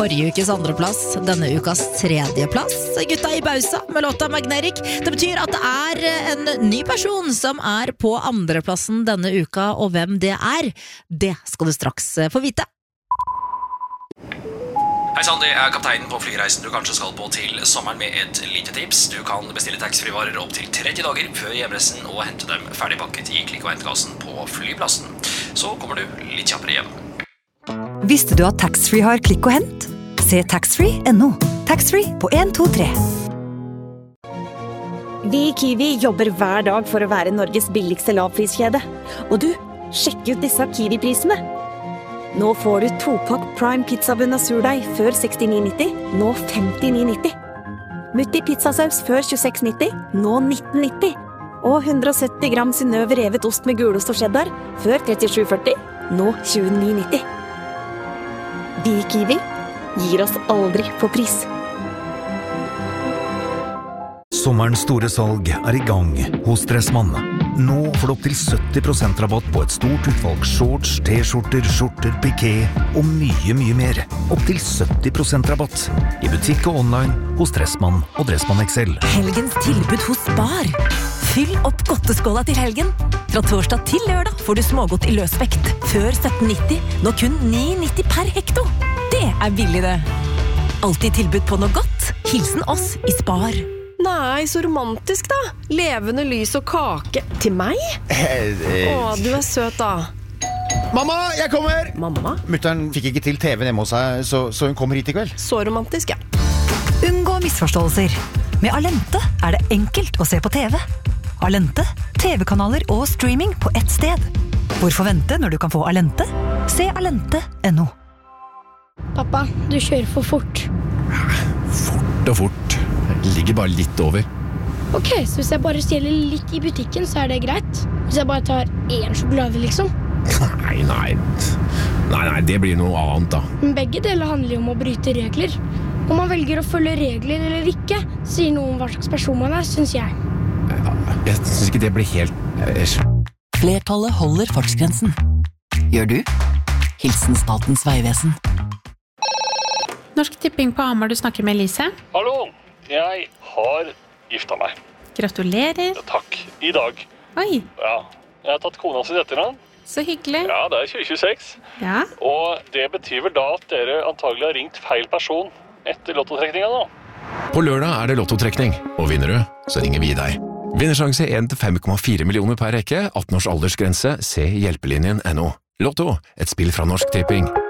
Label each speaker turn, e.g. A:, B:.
A: Forrige ukes andreplass, denne ukas tredjeplass. Gutta i Bausa med låta Magnetic. Det betyr at det en ny person som på andreplassen denne uka, og hvem det det skal du straks få vite.
B: Hei Sandy, jeg kapteinen på flyreisen du kanskje skal på til sommeren med et lite tips. Du kan bestille taxfree-varer opp til 30 dager før hjemreisen og hente dem ferdigpakket i klikk- og hentekassen på flyplassen. Så kommer du litt kjappere hjem.
C: Visste du at taxfree har klikk og hent? Se taxfree.no. Taxfree på 1, 2, 3.
D: Vi i Kiwi jobber hver dag for å være Norges billigste lavpriskjede. Og du, sjekk ut disse Kiwi-prisene. Nå får du 2-pakk Prime pizzabunn av surdeig før 69,90, nå 59,90. Mutti pizzasaus før 26,90, nå 19,90. Og 170 gram Synnøve revet ost med gulost og cheddar før 37,40, nå 29,90. Vi i Kiwi gir oss aldri på pris.
E: Sommerens store salg i gang hos Dressmann. Nå får du opp til 70% rabatt på et stort utvalg shorts, t-skjorter, skjorter, piké og mye mer. Opp til 70% rabatt i butikk og online hos Dressmann og Dressmann XL.
C: Helgens tilbud hos Spar. Fyll opp godteskåla til helgen. Fra torsdag til lørdag får du smågodt i løsvekt. Før 17,90, nå kun 9,90 per hekto. Det billig det. Alltid tilbud på noe godt. Hilsen oss i Spar.
F: Nei, så romantisk da. Levende lys og kake. Til meg? Å, du søt da.
G: Mamma, jeg kommer!
F: Mamma?
G: Mutteren fikk ikke til TV hjemme hos seg, så hun kommer hit i kveld.
F: Så romantisk, ja.
C: Unngå misforståelser. Med Alente det enkelt å se på TV. Alente, TV-kanaler og streaming på ett sted. Hvorfor vente når du kan få Alente? Se alente.no.
H: Pappa, du kjører for fort.
I: Fort og fort. Jeg ligger bare litt over.
H: Ok, så hvis jeg bare stjeler litt i butikken, så det greit? Hvis jeg bare tar 1 sjokolade, liksom?
I: Nei, det blir noe annet da.
H: Men begge deler handler jo om å bryte regler. Om man velger å følge regler eller ikke, sier noe om hva slags person man synes jeg.
I: Jeg synes ikke det blir helt...
J: Flertallet holder fartsgrensen. Gjør du? Hilsen Statens Vegvesen.
K: Norsk Tipping på Hamar, du snakker med Elise.
L: Hallo, jeg har gifta meg.
K: Gratulerer.
L: Ja, takk, i dag.
K: Oi.
L: Ja, jeg har tatt kona sitt etternavn.
K: Så hyggelig.
L: Ja, det 2026.
K: Ja.
L: Og det betyr vel da at dere antagelig har ringt feil person etter lottotrekningen da.
I: På lørdag det lottotrekning, og vinner du, så ringer vi deg. Vinnersjanse 1-5,4 millioner per rekke, 18 års aldersgrense, se hjelpelinjen.no. Lotto, et spill fra Norsk Tipping.